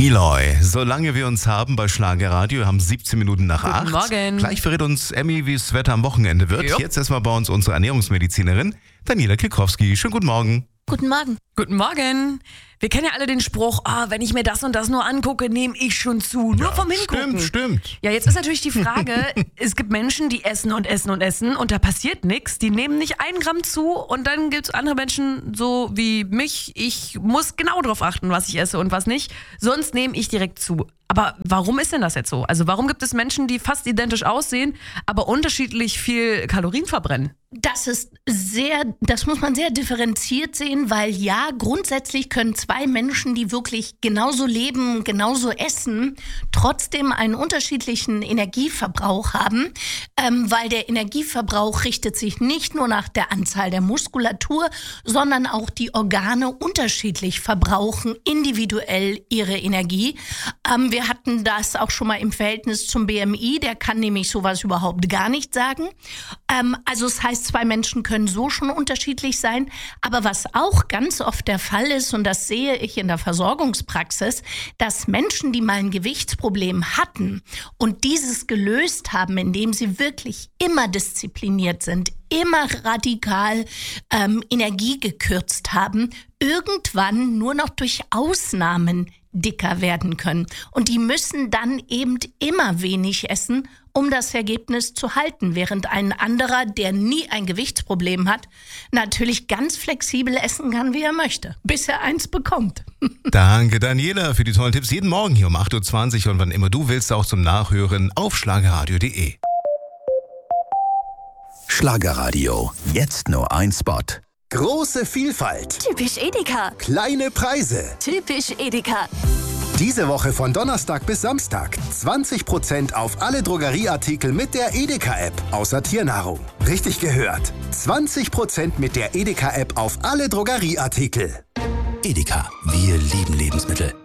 Eloy, solange wir uns haben bei Schlagerradio, wir haben 17 Minuten nach 8. Guten Morgen. Gleich verrät uns Emmy, wie das Wetter am Wochenende wird. Jo. Jetzt erstmal bei uns unsere Ernährungsmedizinerin Daniela Klikowski. Schönen guten Morgen. Guten Morgen. Guten Morgen. Wir kennen ja alle den Spruch, wenn ich mir das und das nur angucke, nehme ich schon zu. Nur vom Hingucken. Stimmt. Ja, jetzt ist natürlich die Frage, es gibt Menschen, die essen und essen und essen und da passiert nichts. Die nehmen nicht 1 Gramm zu und dann gibt es andere Menschen, so wie mich. Ich muss genau darauf achten, was ich esse und was nicht. Sonst nehme ich direkt zu. Aber warum ist denn das jetzt so? Also warum gibt es Menschen, die fast identisch aussehen, aber unterschiedlich viel Kalorien verbrennen? Das muss man sehr differenziert sehen, weil ja, grundsätzlich können 2 Menschen, die wirklich genauso leben, genauso essen, trotzdem einen unterschiedlichen Energieverbrauch haben, weil der Energieverbrauch richtet sich nicht nur nach der Anzahl der Muskulatur, sondern auch die Organe unterschiedlich verbrauchen individuell ihre Energie. Wir hatten das auch schon mal im Verhältnis zum BMI, der kann nämlich sowas überhaupt gar nicht sagen. Also es heißt, 2 Menschen können so schon unterschiedlich sein, aber was auch ganz oft der Fall ist, und das sehe ich in der Versorgungspraxis, dass Menschen, die mal ein Gewichtsproblem hatten und dieses gelöst haben, indem sie wirklich immer diszipliniert sind, immer radikal Energie gekürzt haben, irgendwann nur noch durch Ausnahmen dicker werden können. Und die müssen dann eben immer wenig essen, um das Ergebnis zu halten, während ein anderer, der nie ein Gewichtsproblem hat, natürlich ganz flexibel essen kann, wie er möchte, bis er eins bekommt. Danke Daniela für die tollen Tipps. Jeden Morgen hier um 8.20 Uhr und wann immer du willst, auch zum Nachhören auf schlagerradio.de. Schlagerradio, jetzt nur ein Spot. Große Vielfalt, Typisch Edeka. kleine Preise. Typisch Edeka. Diese Woche von Donnerstag bis Samstag 20% auf alle Drogerieartikel mit der Edeka-App, außer Tiernahrung. Richtig gehört, 20% mit der Edeka-App auf alle Drogerieartikel. Edeka, wir lieben Lebensmittel.